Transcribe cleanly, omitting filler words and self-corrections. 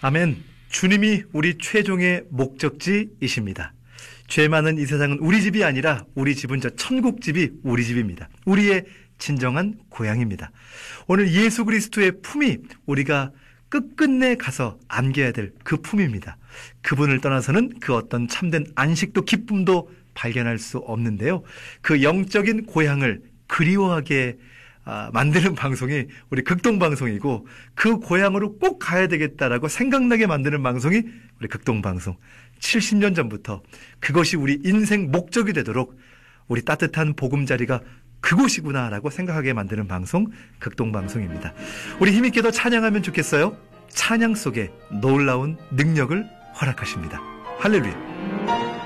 아멘. 주님이 우리 최종의 목적지이십니다. 죄 많은 이 세상은 우리 집이 아니라 우리 집은 저 천국집이 우리 집입니다. 우리의 진정한 고향입니다. 오늘 예수 그리스도의 품이 우리가 끝끝내 가서 안겨야 될 그 품입니다. 그분을 떠나서는 그 어떤 참된 안식도 기쁨도 발견할 수 없는데요. 그 영적인 고향을 그리워하게 만드는 방송이 우리 극동방송이고, 그 고향으로 꼭 가야 되겠다라고 생각나게 만드는 방송이 우리 극동방송. 70년 전부터 그것이 우리 인생 목적이 되도록 우리 따뜻한 보금자리가 그곳이구나라고 생각하게 만드는 방송, 극동방송입니다. 우리 힘있게 더 찬양하면 좋겠어요. 찬양 속에 놀라운 능력을 허락하십니다. 할렐루야.